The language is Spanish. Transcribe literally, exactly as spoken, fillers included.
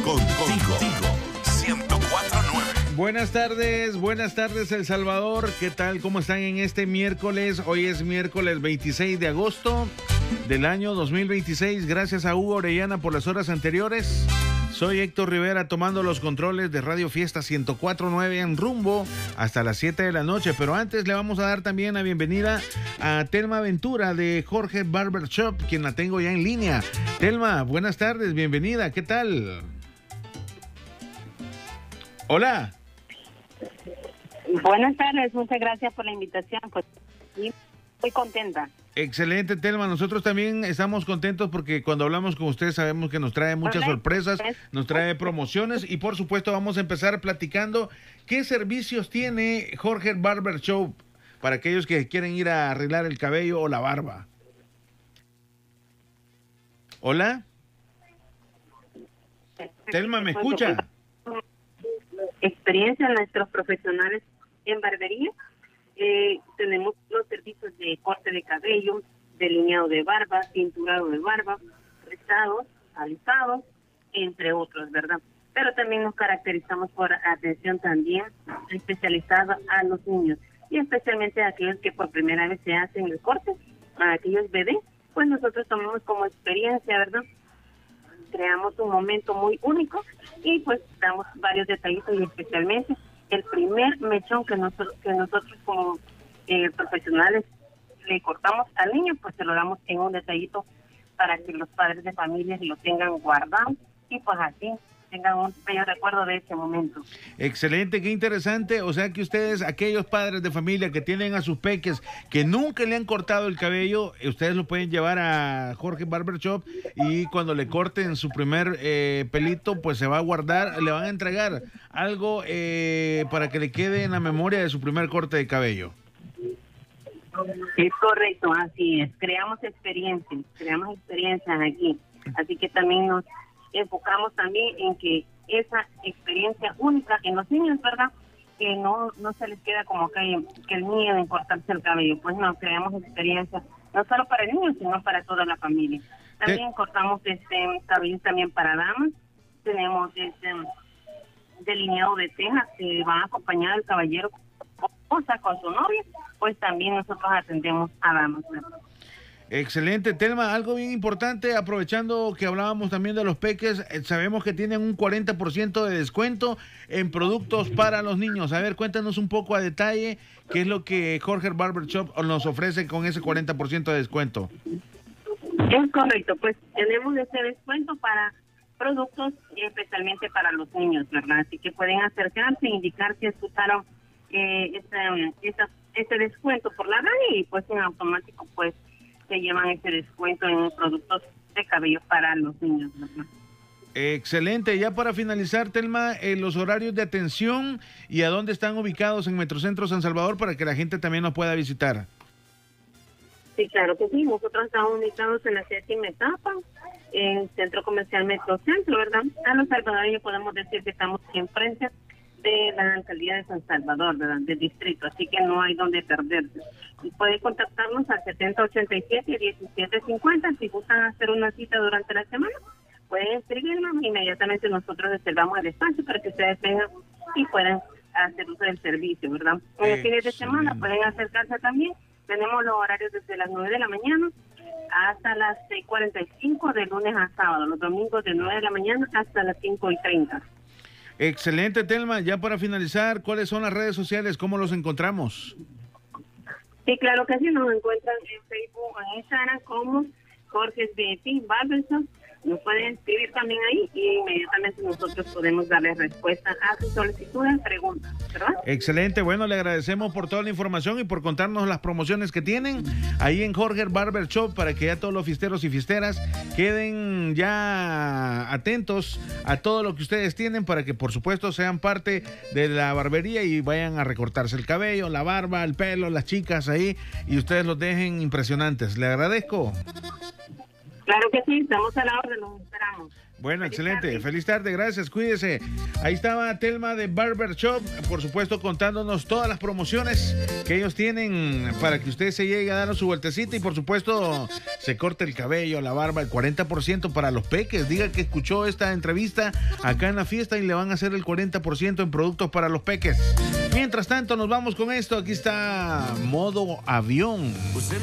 contigo. ciento cuatro punto nueve. Buenas tardes, buenas tardes El Salvador. ¿Qué tal? ¿Cómo están en este miércoles? Hoy es miércoles veintiséis de agosto del año dos mil veintiséis. Gracias a Hugo Orellana por las horas anteriores. Soy Héctor Rivera tomando los controles de Radio Fiesta ciento cuatro punto nueve en rumbo hasta las siete de la noche. Pero antes le vamos a dar también la bienvenida a Telma Ventura de Jorge Barber Shop, quien la tengo ya en línea. Telma, buenas tardes, bienvenida. ¿Qué tal? Hola. Buenas tardes, muchas gracias por la invitación. Pues sí, estoy contenta. Excelente, Telma. Nosotros también estamos contentos porque cuando hablamos con usted sabemos que nos trae muchas sorpresas, nos trae promociones y por supuesto vamos a empezar platicando qué servicios tiene Jorge Barber Shop para aquellos que quieren ir a arreglar el cabello o la barba. Hola. Telma, ¿me escucha? Experiencia en nuestros profesionales en barbería. Eh, tenemos los servicios de corte de cabello, delineado de barba, tinturado de barba, rizados, alisados, entre otros, ¿verdad? Pero también nos caracterizamos por atención también especializada a los niños y especialmente a aquellos que por primera vez se hacen el corte, a aquellos bebés, pues nosotros tomamos como experiencia, ¿verdad? Creamos un momento muy único y pues damos varios detallitos y especialmente el primer mechón que nosotros, que nosotros como eh, profesionales le cortamos al niño, pues se lo damos en un detallito para que los padres de familia lo tengan guardado y pues así tengan un bello recuerdo de ese momento. Excelente, qué interesante. O sea que ustedes, aquellos padres de familia que tienen a sus peques que nunca le han cortado el cabello, ustedes lo pueden llevar a Jorge Barber Shop y cuando le corten su primer eh, pelito, pues se va a guardar, le van a entregar algo eh, para que le quede en la memoria de su primer corte de cabello. Es correcto, así es. Creamos experiencias, creamos experiencias aquí. Así que también nos enfocamos también en que esa experiencia única en los niños, ¿verdad? Que no no se les queda como que, que el miedo en cortarse el cabello. Pues no, creamos experiencias no solo para el niño, sino para toda la familia. También ¿Eh? cortamos este cabello también para damas. Tenemos este delineado de cejas que van a acompañar al caballero o sea, con su novia. Pues también nosotros atendemos a damas, ¿verdad? Excelente, Telma. Algo bien importante, aprovechando que hablábamos también de los peques, eh, sabemos que tienen un cuarenta por ciento de descuento en productos para los niños. A ver, cuéntanos un poco a detalle qué es lo que Jorge Barber Shop nos ofrece con ese cuarenta por ciento de descuento. Es correcto, pues tenemos ese descuento para productos y especialmente para los niños, ¿verdad? Así que pueden acercarse e indicar si escucharon eh, este, este, este descuento por la radio y pues en automático pues se llevan ese descuento en productos de cabello para los niños, ¿verdad? Excelente. Ya para finalizar, Telma, eh, los horarios de atención y a dónde están ubicados en Metrocentro San Salvador para que la gente también nos pueda visitar. Sí, claro que sí. Nosotros estamos ubicados en la séptima etapa, en el Centro Comercial Metrocentro, ¿verdad? A los salvadoreños podemos decir que estamos enfrente de la alcaldía de San Salvador, ¿verdad? Del distrito, así que no hay donde perderse. Y puede contactarnos al setenta ochenta y siete diecisiete cincuenta si gustan hacer una cita durante la semana. Pueden escribirnos, inmediatamente nosotros reservamos el espacio para que ustedes vengan y puedan hacer uso del servicio, ¿verdad? En los fines de semana pueden acercarse también. Tenemos los horarios desde las nueve de la mañana hasta las seis cuarenta y cinco de lunes a sábado, los domingos de nueve de la mañana hasta las cinco y treinta. Excelente, Telma. Ya para finalizar, ¿cuáles son las redes sociales? ¿Cómo los encontramos? Sí, claro que sí. Nos encuentran en Facebook o en Instagram como Jorge B P Barber Shop. Nos pueden escribir también ahí y inmediatamente nosotros podemos darles respuesta a sus solicitudes, preguntas, ¿verdad? Excelente, bueno, le agradecemos por toda la información y por contarnos las promociones que tienen ahí en Jorge Barber Shop para que ya todos los fiesteros y fiesteras queden ya atentos a todo lo que ustedes tienen para que por supuesto sean parte de la barbería y vayan a recortarse el cabello, la barba, el pelo, las chicas ahí y ustedes los dejen impresionantes. Le agradezco. Claro que sí, estamos a la orden, los esperamos. Bueno, Feliz excelente. tarde. Feliz tarde, gracias, cuídese. Ahí estaba Telma de Barber Shop, por supuesto, contándonos todas las promociones que ellos tienen para que usted se llegue a dar su vueltecita y, por supuesto, se corte el cabello, la barba, el cuarenta por ciento para los peques. Diga que escuchó esta entrevista acá en la fiesta y le van a hacer el cuarenta por ciento en productos para los peques. Mientras tanto, nos vamos con esto. Aquí está Modo Avión.